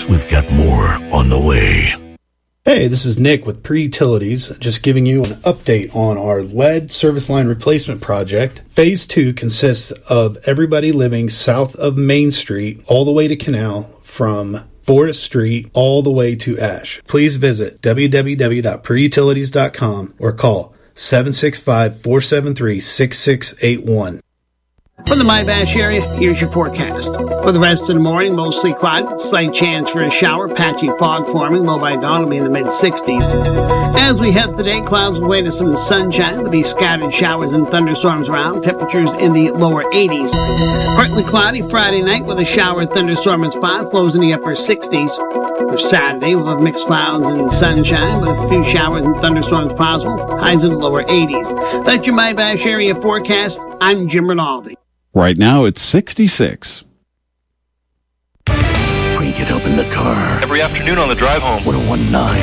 Utilities. We've got more on the way. Hey, this is Nick with Pre-Utilities, just giving you an update on our lead service line replacement project. Phase 2 consists of everybody living south of Main Street all the way to Canal, from Forest Street all the way to Ash. Please visit www.preutilities.com or call 765-473-6681. For the Mybash area, here's your forecast. For the rest of the morning, mostly cloudy, slight chance for a shower, patchy fog forming, low by dawn will be in the mid-60s. As we head today, clouds will way to some sunshine. There'll be scattered showers and thunderstorms around, temperatures in the lower 80s. Partly cloudy Friday night with a shower and thunderstorm in spots, lows in the upper 60s. For Saturday, we'll have mixed clouds and sunshine with a few showers and thunderstorms possible, highs in the lower 80s. That's your Mybash area forecast. I'm Jim Rinaldi. Right now, it's 66. When you get up in the car. Every afternoon on the drive home. 1019